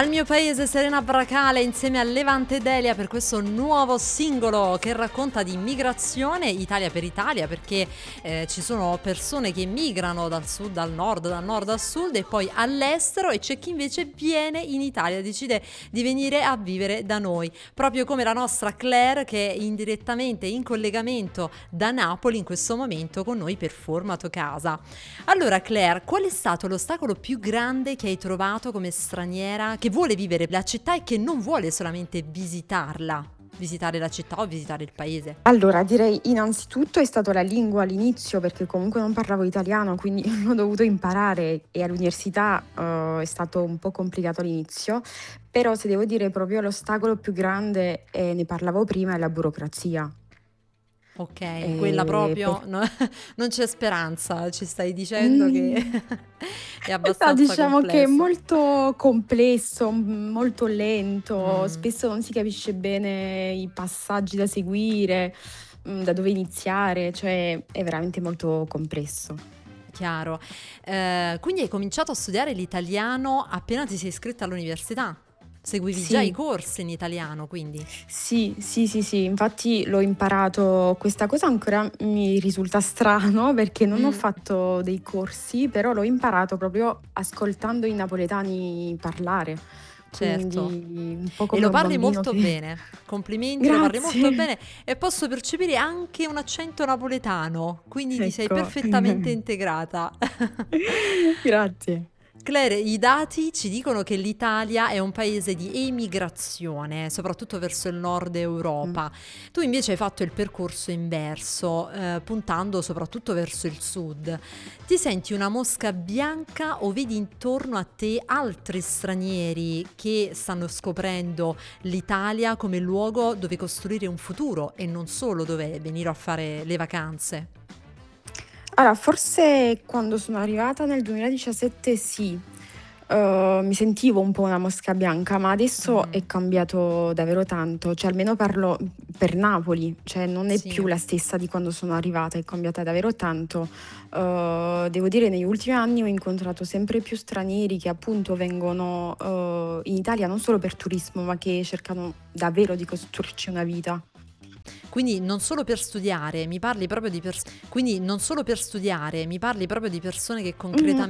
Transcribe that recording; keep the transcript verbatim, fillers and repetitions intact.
Al mio paese Serena Bracale insieme a Levante Delia per questo nuovo singolo che racconta di migrazione Italia per Italia, perché eh, ci sono persone che migrano dal sud al nord, dal nord al sud e poi all'estero, e c'è chi invece viene in Italia, decide di venire a vivere da noi, proprio come la nostra Claire, che è indirettamente in collegamento da Napoli in questo momento con noi per Formato Casa. Allora Claire, qual è stato l'ostacolo più grande che hai trovato come straniera che vuole vivere la città e che non vuole solamente visitarla, visitare la città o visitare il paese? Allora, direi innanzitutto è stato la lingua all'inizio, perché comunque non parlavo italiano, quindi l'ho dovuto imparare e all'università eh, è stato un po' complicato all'inizio, però se devo dire proprio l'ostacolo più grande, e ne parlavo prima, è la burocrazia. Ok, quella Eh, proprio per- no- non c'è speranza, ci stai dicendo che Mm. è No, abbastanza diciamo che è complesso. molto complesso, m- molto lento, Mm. spesso non si capisce bene i passaggi da seguire, mm, da dove iniziare, cioè è veramente molto complesso. Chiaro. Eh, quindi hai cominciato a studiare l'italiano appena ti sei iscritta all'università? Seguivi già i Sì, corsi in italiano, quindi? sì, sì, sì, sì, infatti l'ho imparato, questa cosa ancora mi risulta strano perché non ho Mm, fatto dei corsi, però l'ho imparato proprio ascoltando i napoletani parlare, certo. quindi un po' E come lo un parli bambino molto che... bene. Complimenti, lo parli molto Grazie, bene e posso percepire anche un accento napoletano, quindi ti sei ecco, perfettamente integrata. grazie. Claire, i dati ci dicono che l'Italia è un paese di emigrazione, soprattutto verso il nord Mm. Europa. Tu invece hai fatto il percorso inverso, eh, puntando soprattutto verso il sud. Ti senti una mosca bianca o vedi intorno a te altri stranieri che stanno scoprendo l'Italia come luogo dove costruire un futuro e non solo dove venire a fare le vacanze? Allora, forse quando sono arrivata nel duemiladiciassette sì, eh, mi sentivo un po' una mosca bianca, ma adesso Mm, è cambiato davvero tanto, cioè almeno parlo per Napoli, cioè non è sì. più la stessa di quando sono arrivata, è cambiata davvero tanto. Eh, devo dire, negli ultimi anni ho incontrato sempre più stranieri che appunto vengono, eh, in Italia non solo per turismo, ma che cercano davvero di costruirci una vita. Quindi non solo per studiare, mi parli proprio di pers- quindi non solo per studiare, mi parli proprio di persone che Mhm. concretamente